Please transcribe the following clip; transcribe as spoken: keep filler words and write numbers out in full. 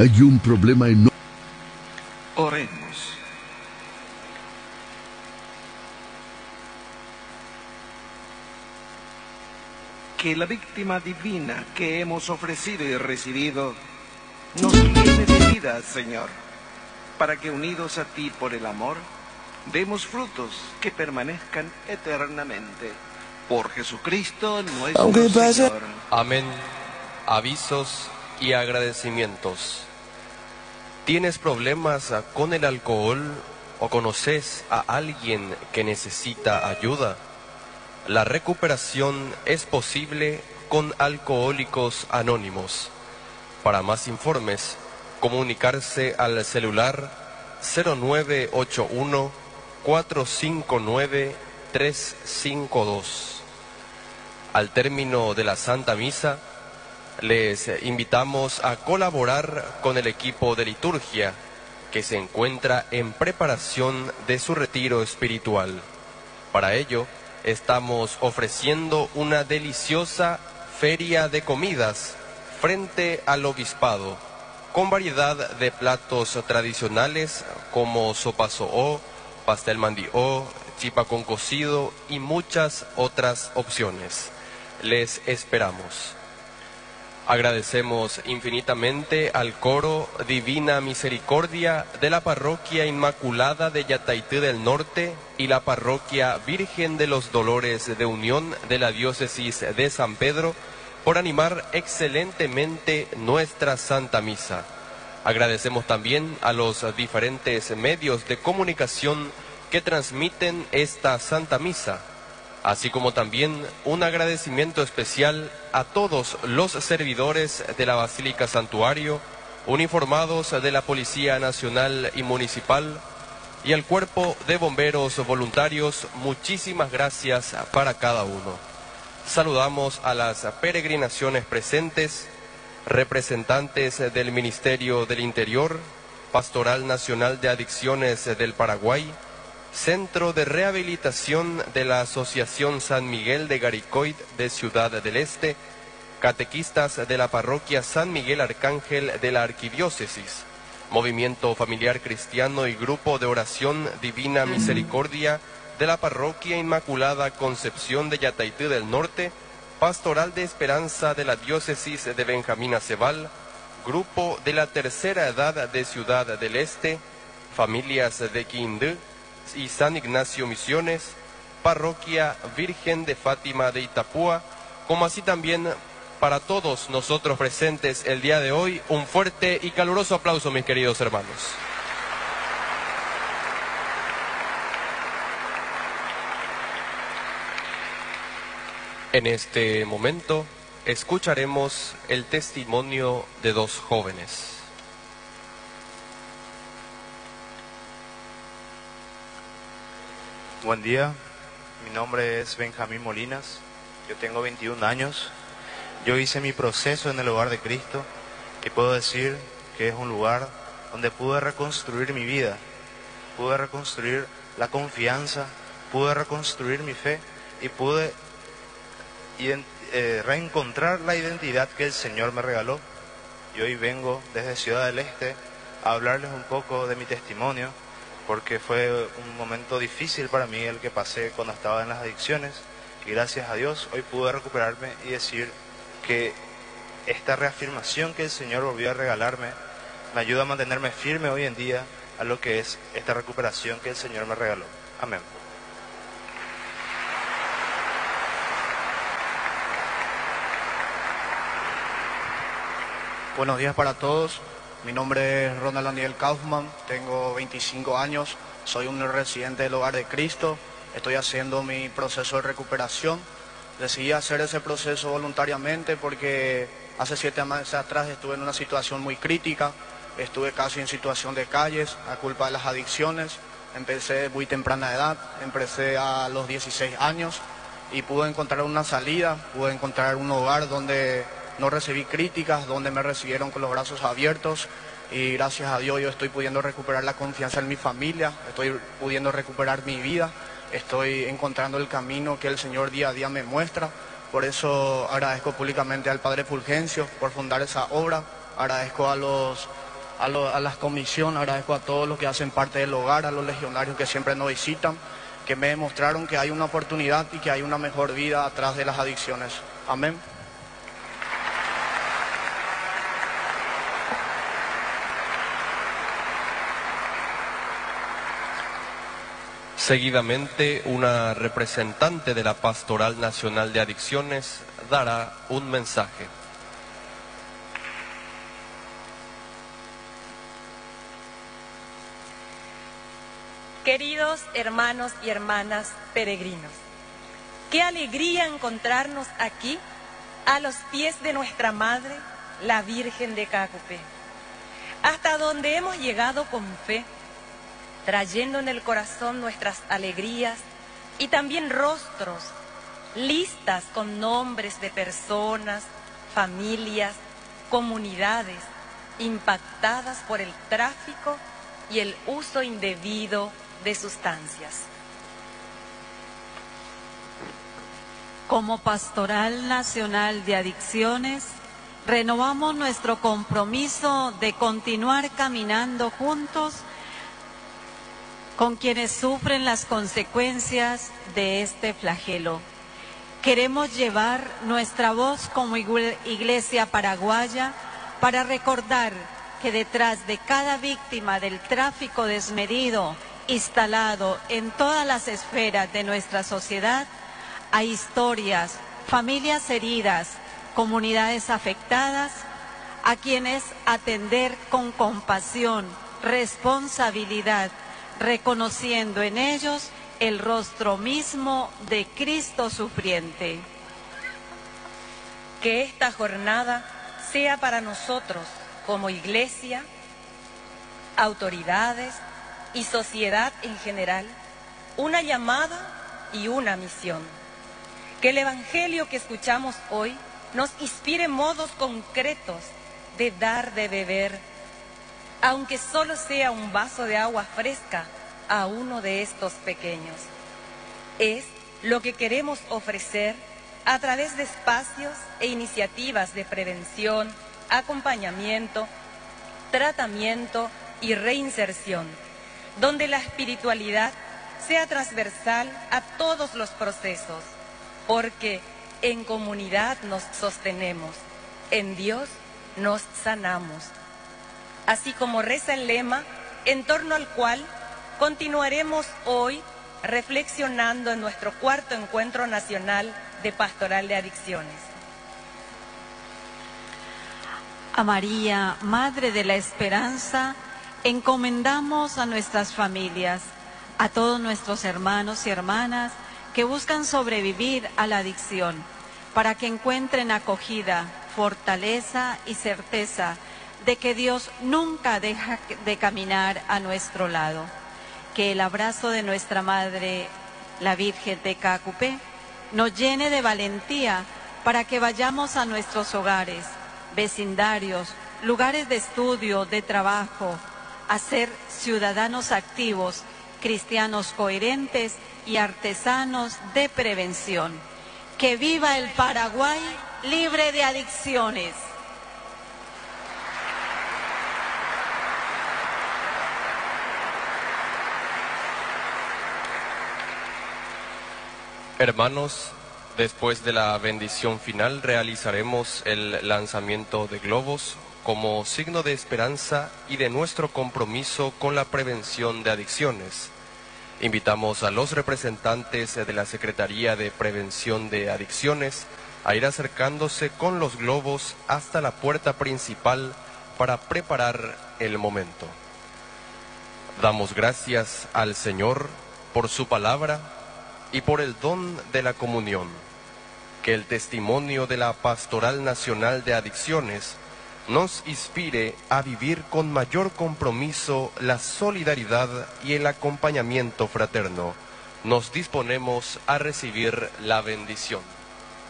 Hay un problema enorme. Oremos. Que la víctima divina que hemos ofrecido y recibido nos llene de vida, Señor, para que unidos a ti por el amor, demos frutos que permanezcan eternamente. Por Jesucristo nuestro Aunque pase... Señor. Amén. Avisos y agradecimientos. ¿Tienes problemas con el alcohol o conoces a alguien que necesita ayuda? La recuperación es posible con Alcohólicos Anónimos. Para más informes, comunicarse al celular cero nueve ocho uno, cuatro cinco nueve, tres cinco dos. Al término de la Santa Misa, les invitamos a colaborar con el equipo de liturgia que se encuentra en preparación de su retiro espiritual. Para ello, estamos ofreciendo una deliciosa feria de comidas frente al obispado, con variedad de platos tradicionales como sopa so'o, pastel mandi'o, chipa con cocido y muchas otras opciones. Les esperamos. Agradecemos infinitamente al coro Divina Misericordia de la Parroquia Inmaculada de Yataití del Norte y la Parroquia Virgen de los Dolores de Unión de la Diócesis de San Pedro por animar excelentemente nuestra Santa Misa. Agradecemos también a los diferentes medios de comunicación que transmiten esta Santa Misa, así como también un agradecimiento especial a todos los servidores de la Basílica Santuario, uniformados de la Policía Nacional y Municipal y al Cuerpo de Bomberos Voluntarios. Muchísimas gracias para cada uno. Saludamos a las peregrinaciones presentes, representantes del Ministerio del Interior, Pastoral Nacional de Adicciones del Paraguay, Centro de Rehabilitación de la Asociación San Miguel de Garicoit de Ciudad del Este, catequistas de la Parroquia San Miguel Arcángel de la Arquidiócesis, Movimiento Familiar Cristiano y Grupo de Oración Divina Misericordia de la Parroquia Inmaculada Concepción de Yataití del Norte, Pastoral de Esperanza de la Diócesis de Benjamín Acebal, Grupo de la Tercera Edad de Ciudad del Este, Familias de Quindú y San Ignacio Misiones, Parroquia Virgen de Fátima de Itapúa, como así también para todos nosotros presentes el día de hoy, un fuerte y caluroso aplauso, mis queridos hermanos. En este momento escucharemos el testimonio de dos jóvenes. Buen día, mi nombre es Benjamín Molinas, yo tengo veintiún años, yo hice mi proceso en el Hogar de Cristo y puedo decir que es un lugar donde pude reconstruir mi vida, pude reconstruir la confianza, pude reconstruir mi fe y pude eh, reencontrar la identidad que el Señor me regaló. Y hoy vengo desde Ciudad del Este a hablarles un poco de mi testimonio, porque fue un momento difícil para mí el que pasé cuando estaba en las adicciones, y gracias a Dios hoy pude recuperarme y decir que esta reafirmación que el Señor volvió a regalarme me ayuda a mantenerme firme hoy en día a lo que es esta recuperación que el Señor me regaló. Amén. Buenos días para todos. Mi nombre es Ronald Daniel Kaufman, tengo veinticinco años, soy un residente del Hogar de Cristo, estoy haciendo mi proceso de recuperación. Decidí hacer ese proceso voluntariamente porque hace siete meses atrás estuve en una situación muy crítica, estuve casi en situación de calles a culpa de las adicciones. Empecé muy temprana edad, empecé a los dieciséis años y pude encontrar una salida, pude encontrar un hogar donde no recibí críticas, donde me recibieron con los brazos abiertos, y gracias a Dios yo estoy pudiendo recuperar la confianza en mi familia, estoy pudiendo recuperar mi vida, estoy encontrando el camino que el Señor día a día me muestra. Por eso agradezco públicamente al Padre Fulgencio por fundar esa obra, agradezco a los a, lo, a las comisiones, agradezco a todos los que hacen parte del hogar, a los legionarios que siempre nos visitan, que me demostraron que hay una oportunidad y que hay una mejor vida atrás de las adicciones. Amén. Seguidamente, una representante de la Pastoral Nacional de Adicciones dará un mensaje. Queridos hermanos y hermanas peregrinos, qué alegría encontrarnos aquí a los pies de nuestra Madre, la Virgen de Cacupé, hasta donde hemos llegado con fe, trayendo en el corazón nuestras alegrías y también rostros, listas con nombres de personas, familias, comunidades impactadas por el tráfico y el uso indebido de sustancias. Como Pastoral Nacional de Adicciones, renovamos nuestro compromiso de continuar caminando juntos con quienes sufren las consecuencias de este flagelo. Queremos llevar nuestra voz como Iglesia paraguaya para recordar que detrás de cada víctima del tráfico desmedido instalado en todas las esferas de nuestra sociedad, hay historias, familias heridas, comunidades afectadas, a quienes atender con compasión, responsabilidad, reconociendo en ellos el rostro mismo de Cristo sufriente. Que esta jornada sea para nosotros, como Iglesia, autoridades y sociedad en general, una llamada y una misión. Que el Evangelio que escuchamos hoy nos inspire modos concretos de dar de beber, aunque solo sea un vaso de agua fresca, a uno de estos pequeños. Es lo que queremos ofrecer a través de espacios e iniciativas de prevención, acompañamiento, tratamiento y reinserción, donde la espiritualidad sea transversal a todos los procesos, porque en comunidad nos sostenemos, en Dios nos sanamos. Así como reza el lema, en torno al cual continuaremos hoy reflexionando en nuestro cuarto encuentro nacional de Pastoral de Adicciones. A María, Madre de la Esperanza, encomendamos a nuestras familias, a todos nuestros hermanos y hermanas que buscan sobrevivir a la adicción, para que encuentren acogida, fortaleza y certeza de que Dios nunca deja de caminar a nuestro lado. Que el abrazo de nuestra Madre, la Virgen de Cacupé, nos llene de valentía para que vayamos a nuestros hogares, vecindarios, lugares de estudio, de trabajo, a ser ciudadanos activos, cristianos coherentes y artesanos de prevención. Que viva el Paraguay libre de adicciones. Hermanos, después de la bendición final realizaremos el lanzamiento de globos como signo de esperanza y de nuestro compromiso con la prevención de adicciones. Invitamos a los representantes de la Secretaría de Prevención de Adicciones a ir acercándose con los globos hasta la puerta principal para preparar el momento. Damos gracias al Señor por su palabra y por el don de la comunión. Que el testimonio de la Pastoral Nacional de Adicciones nos inspire a vivir con mayor compromiso la solidaridad y el acompañamiento fraterno. Nos disponemos a recibir la bendición.